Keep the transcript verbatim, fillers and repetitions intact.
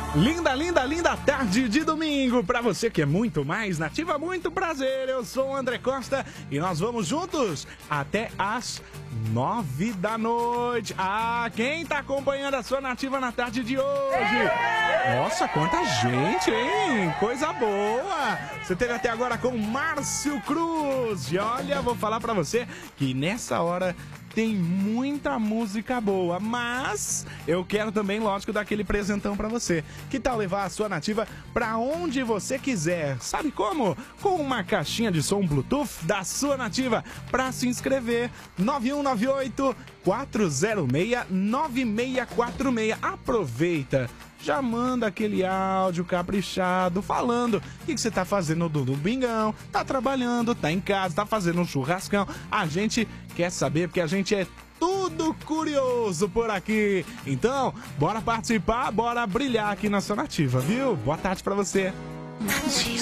Linda, linda, linda tarde de domingo pra você que é muito mais nativa, muito prazer. Eu sou o André Costa e nós vamos juntos até as nove da noite. Ah, quem tá acompanhando a sua nativa na tarde de hoje? Nossa, quanta gente, hein? Coisa boa! Você teve até agora com Márcio Cruz. E olha, vou falar pra você que nessa hora tem muita música boa, mas eu quero também, lógico, dar aquele presentão pra você. Que tal levar a sua nativa pra onde você quiser? Sabe como? Com uma caixinha de som Bluetooth da sua nativa. Pra se inscrever, nove um nove oito, quatro zero seis, nove seis quatro seis. Aproveita! Já manda aquele áudio caprichado, falando o que, que você tá fazendo no domingão, tá trabalhando, tá em casa, tá fazendo um churrascão. A gente quer saber, porque a gente é tudo curioso por aqui. Então, bora participar, bora brilhar aqui na sua nativa, viu? Boa tarde pra você.